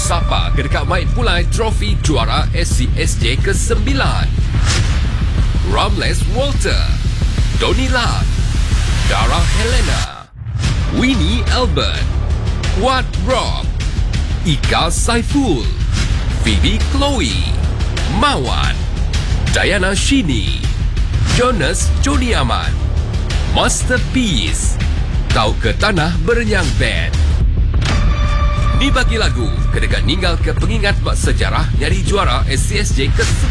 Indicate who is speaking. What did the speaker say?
Speaker 1: Sapa ke dekat Mike Pulai trofi juara SCSJ ke-9. Ramles Walter, Donny Lam, Dara Helena, Winnie Albert, Wat Rob, Ika Saiful, Phoebe Chloe, Mawan, Diana Shini, Jonas Joni Aman, Masterpiece, Kau ke Tanah Berenyang Band. Ni bagi lagu ke dekat ninggal ke pengingat bak sejarah nyari juara SCSJ ke-9.